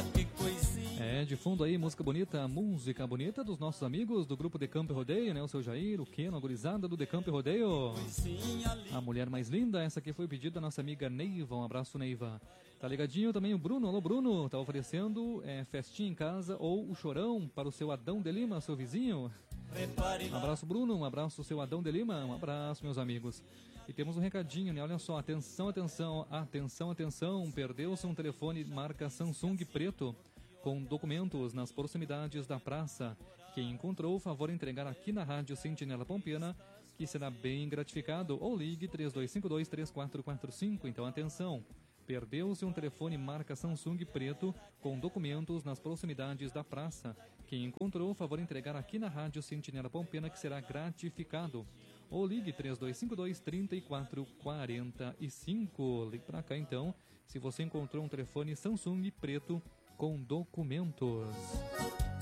que coisinha. É, de fundo aí, música bonita dos nossos amigos do grupo Decampo e Rodeio, né? O seu Jair, o Keno, a gurizada do Decampo e Rodeio. A mulher mais linda, essa aqui foi o pedido da nossa amiga Neiva. Um abraço, Neiva. Tá ligadinho também o Bruno. Alô, Bruno. Tá oferecendo festinha em casa ou o chorão para o seu Adão de Lima, seu vizinho. Um abraço, Bruno. Um abraço, seu Adão de Lima. Um abraço, meus amigos. E temos um recadinho, né? Olha só, atenção. Perdeu-se um telefone marca Samsung preto com documentos nas proximidades da praça. Quem encontrou, favor entregar aqui na Rádio Sentinela Pompena, que será bem gratificado. Ou ligue 3252-3445. Então, atenção. Perdeu-se um telefone marca Samsung preto com documentos nas proximidades da praça. Quem encontrou, favor entregar aqui na Rádio Sentinela Pompena, que será gratificado. Ou ligue 3252-3445. Ligue pra cá então, se você encontrou um telefone Samsung preto com documentos.